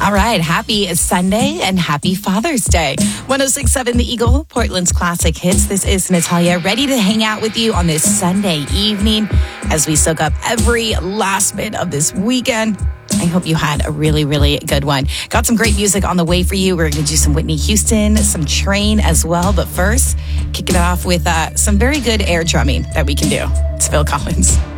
All right. Happy Sunday and happy Father's Day. 106.7 The Eagle, Portland's classic hits. This is Natalia, ready to hang out with you on this Sunday evening as we soak up every last bit of this weekend. I hope you had a really, really good one. Got some great music on the way for you. We're going to do some Whitney Houston, some Train as well. But first, kick it off with some very good air drumming that we can do. It's Phil Collins.